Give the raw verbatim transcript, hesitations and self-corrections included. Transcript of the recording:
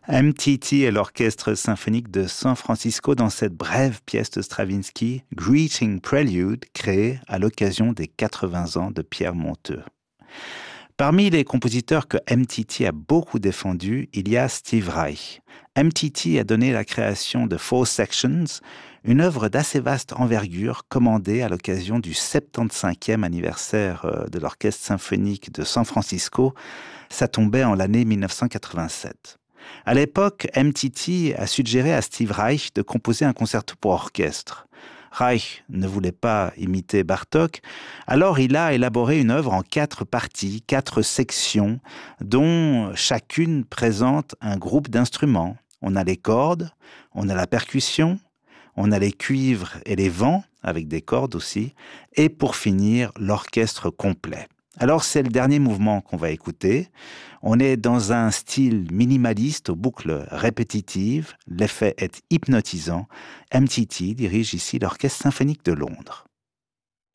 M T T et l'Orchestre symphonique de San Francisco dans cette brève pièce de Stravinsky, Greeting Prelude, créée à l'occasion des quatre-vingts ans de Pierre Monteux. Parmi les compositeurs que M T T a beaucoup défendus, il y a Steve Reich. M T T a donné la création de Four Sections, une œuvre d'assez vaste envergure commandée à l'occasion du septante-cinquième anniversaire de l'Orchestre symphonique de San Francisco. Ça tombait en l'année mille neuf cent quatre-vingt-sept. À l'époque, M T T a suggéré à Steve Reich de composer un concerto pour orchestre. Reich ne voulait pas imiter Bartók, alors il a élaboré une œuvre en quatre parties, quatre sections, dont chacune présente un groupe d'instruments. On a les cordes, on a la percussion, on a les cuivres et les vents, avec des cordes aussi, et pour finir, l'orchestre complet. Alors c'est le dernier mouvement qu'on va écouter. On est dans un style minimaliste aux boucles répétitives. L'effet est hypnotisant. M T T dirige ici l'Orchestre symphonique de Londres.